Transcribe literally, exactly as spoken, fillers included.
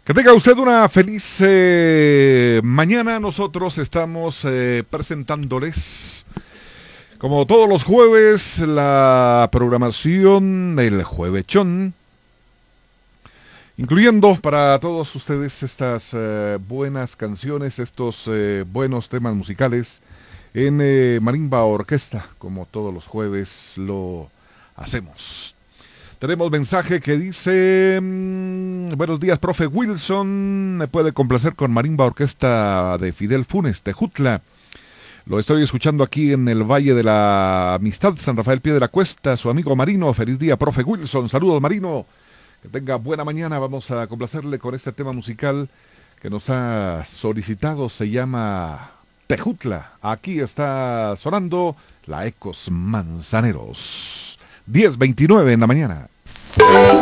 Que tenga usted una feliz eh, mañana. Nosotros estamos eh, presentándoles, como todos los jueves, la programación del Juevechón, incluyendo para todos ustedes estas eh, buenas canciones, estos eh, buenos temas musicales en eh, Marimba Orquesta, como todos los jueves lo hacemos. Tenemos mensaje que dice: mmm, buenos días, profe Wilson, me puede complacer con Marimba Orquesta de Fidel Funes, Tejutla. Lo estoy escuchando aquí en el Valle de la Amistad, San Rafael Pie de la Cuesta, su amigo Marino. Feliz día, profe Wilson. Saludos, Marino. Que tenga buena mañana. Vamos a complacerle con este tema musical que nos ha solicitado. Se llama Tejutla. Aquí está sonando la Ecos Manzaneros. diez veintinueve en la mañana.